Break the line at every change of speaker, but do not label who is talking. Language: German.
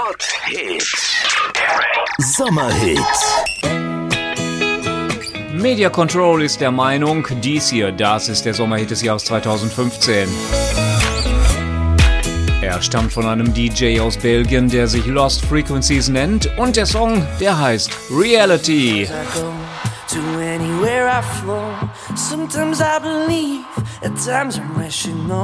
Hot Hit. Sommerhit.
Media Control ist der Meinung, dies hier, das ist der Sommerhit des Jahres 2015. Er stammt von einem DJ aus Belgien, der sich Lost Frequencies nennt, und der Song, der heißt Reality.
To anywhere I flow. Sometimes I believe, at times I'm rational.